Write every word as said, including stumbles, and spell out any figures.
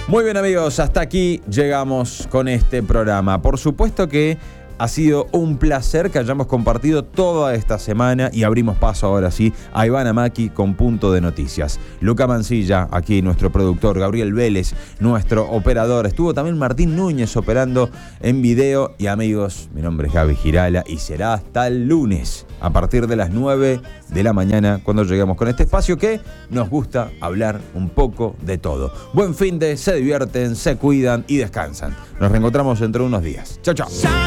Muy bien, amigos, hasta aquí llegamos con este programa. Por supuesto que ha sido un placer que hayamos compartido toda esta semana y abrimos paso ahora sí a Iván Amaki con Punto de Noticias. Luca Mancilla, aquí nuestro productor, Gabriel Vélez, nuestro operador. Estuvo también Martín Núñez operando en video. Y amigos, mi nombre es Gaby Girala y será hasta el lunes a partir de las nueve de la mañana cuando lleguemos con este espacio que nos gusta hablar un poco de todo. Buen fin de, se divierten, se cuidan y descansan. Nos reencontramos dentro de unos días. Chau, chau.